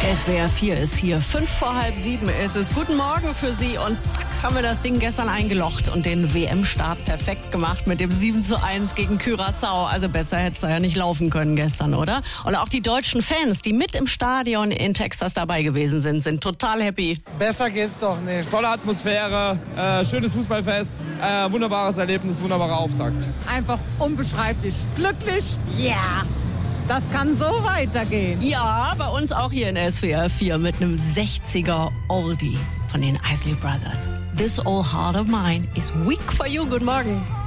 SWR 4 ist hier. 6:55 ist es. Guten Morgen für Sie. Und zack, haben wir das Ding gestern eingelocht und den WM-Start perfekt gemacht mit dem 7:1 gegen Curaçao. Also besser hätte es ja nicht laufen können gestern, oder? Und auch die deutschen Fans, die mit im Stadion in Texas dabei gewesen sind, sind total happy. Besser geht's doch nicht. Tolle Atmosphäre, schönes Fußballfest, wunderbares Erlebnis, wunderbarer Auftakt. Einfach unbeschreiblich. Glücklich? Ja. Das kann so weitergehen. Ja, bei uns auch hier in SWR 4 mit einem 60er Oldie von den Isley Brothers. This Old Heart of Mine is weak for you. Guten Morgen.